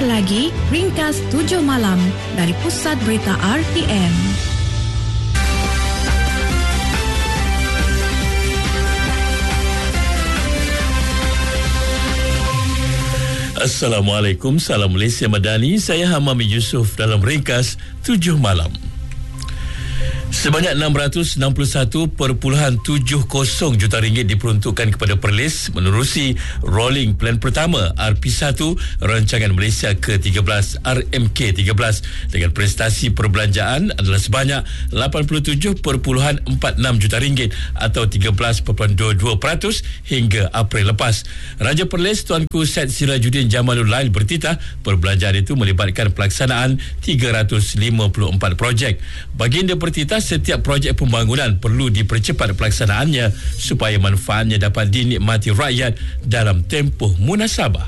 Sebentar lagi, Ringkas 7 malam dari Pusat Berita RTM. Assalamualaikum, salam Malaysia Madani. Saya Hamami Yusof dalam Ringkas 7 malam. Sebanyak RM661.70 juta diperuntukkan kepada Perlis menerusi Rolling Plan Pertama RP1 Rancangan Malaysia ke-13 RMK13 dengan prestasi perbelanjaan adalah sebanyak RM87.46 juta atau 13.22% hingga April lepas. Raja Perlis Tuanku Syed Sirajuddin Jamalul Lail bertitah perbelanjaan itu melibatkan pelaksanaan 354 projek. Baginda bertitah setiap projek pembangunan perlu dipercepat pelaksanaannya supaya manfaatnya dapat dinikmati rakyat dalam tempoh munasabah.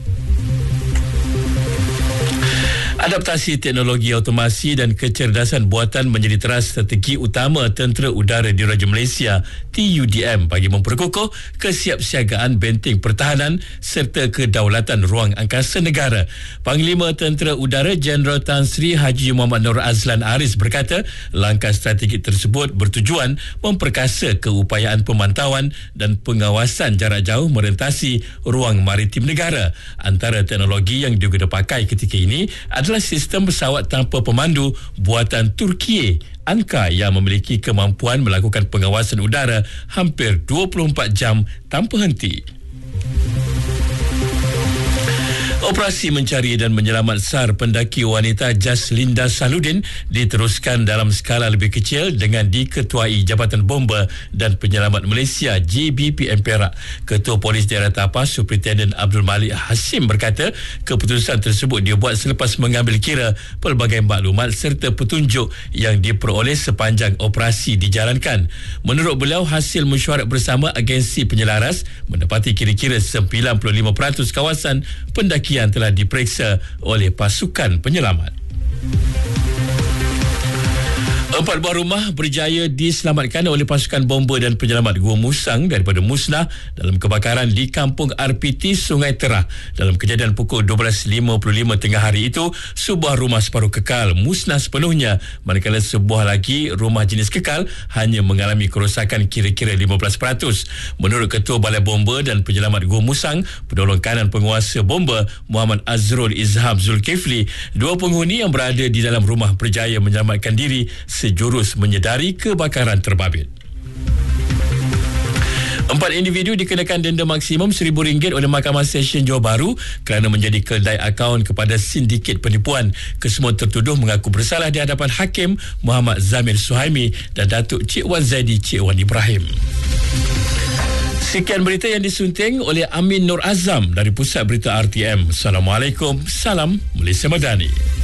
Adaptasi teknologi automasi dan kecerdasan buatan menjadi teras strategi utama Tentera Udara Diraja Malaysia TUDM bagi memperkukuh kesiapsiagaan benteng pertahanan serta kedaulatan ruang angkasa negara. Panglima Tentera Udara Jeneral Tan Sri Haji Muhammad Nur Azlan Aris berkata, langkah strategik tersebut bertujuan memperkasa keupayaan pemantauan dan pengawasan jarak jauh merentasi ruang maritim negara. Antara teknologi yang diguna pakai ketika ini adalah sistem pesawat tanpa pemandu buatan Turkiye Anka yang memiliki kemampuan melakukan pengawasan udara hampir 24 jam tanpa henti. Operasi mencari dan menyelamat SAR pendaki wanita Jaslinda Saludin diteruskan dalam skala lebih kecil dengan diketuai Jabatan Bomba dan Penyelamat Malaysia JBPM Perak. Ketua Polis Daerah Tapas Superintendent Abdul Malik Hasim berkata keputusan tersebut dibuat selepas mengambil kira pelbagai maklumat serta petunjuk yang diperoleh sepanjang operasi dijalankan. Menurut beliau, hasil mesyuarat bersama agensi penyelaras mendapati kira-kira 95% kawasan pendaki yang telah diperiksa oleh pasukan penyelamat. 4 buah rumah berjaya diselamatkan oleh pasukan bomba dan penyelamat Gua Musang daripada musnah dalam kebakaran di kampung RPT Sungai Terah. Dalam kejadian pukul 12.55 tengah hari itu, sebuah rumah separuh kekal musnah sepenuhnya, manakala sebuah lagi rumah jenis kekal hanya mengalami kerosakan kira-kira 15%. Menurut Ketua Balai Bomba dan Penyelamat Gua Musang, penolong kanan penguasa bomba Muhammad Azrul Izham Zulkifli, 2 penghuni yang berada di dalam rumah berjaya menyelamatkan diri sejurus menyedari kebakaran terbabit. 4 individu dikenakan denda maksimum RM1,000 oleh Mahkamah Session Johor Bahru kerana menjadi keldai akaun kepada sindiket penipuan. Kesemua tertuduh mengaku bersalah di hadapan Hakim Muhammad Zamir Suhaimi dan Datuk Cik Wan Zaidi Cik Wan Ibrahim. Sekian berita yang disunting oleh Amin Nur Azam dari Pusat Berita RTM. Assalamualaikum, salam Malaysia Madani.